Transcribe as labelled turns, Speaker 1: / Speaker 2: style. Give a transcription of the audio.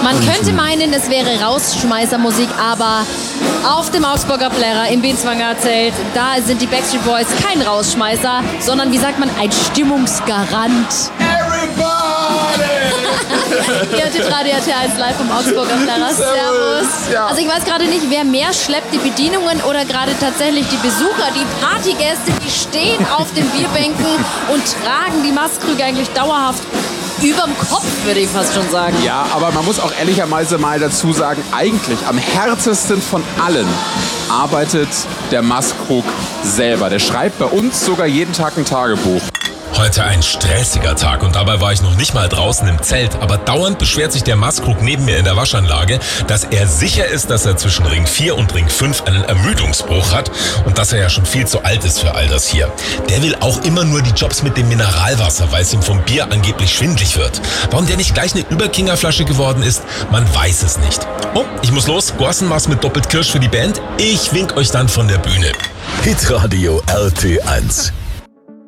Speaker 1: Man könnte meinen, es wäre Rausschmeißermusik, aber auf dem Augsburger Plärrer im Bienzwanger Zelt, da sind die Backstreet Boys kein Rausschmeißer, sondern, wie sagt man, ein Stimmungsgarant. Ihr hört Radio RT1 live vom Augsburger Plärrer. Servus.
Speaker 2: Ja.
Speaker 1: Also ich weiß gerade nicht, wer mehr schleppt, die Bedienungen oder gerade tatsächlich die Besucher, die Partygäste, die stehen auf den Bierbänken und tragen die Mastkrüge eigentlich dauerhaft überm Kopf, würde ich fast schon sagen.
Speaker 2: Ja, aber man muss auch ehrlicherweise mal dazu sagen, eigentlich am härtesten von allen arbeitet der Mastkrug selber. Der schreibt bei uns sogar jeden Tag ein Tagebuch.
Speaker 3: Heute ein stressiger Tag und dabei war ich noch nicht mal draußen im Zelt, aber dauernd beschwert sich der Mastkrug neben mir in der Waschanlage, dass er sicher ist, dass er zwischen Ring 4 und Ring 5 einen Ermüdungsbruch hat und dass er ja schon viel zu alt ist für all das hier. Der will auch immer nur die Jobs mit dem Mineralwasser, weil es ihm vom Bier angeblich schwindlig wird. Warum der nicht gleich eine Überkingerflasche geworden ist, man weiß es nicht. Oh, ich muss los, Gorsenmaß mit doppelt Kirsch für die Band. Ich wink euch dann von der Bühne.
Speaker 4: Hitradio RT1.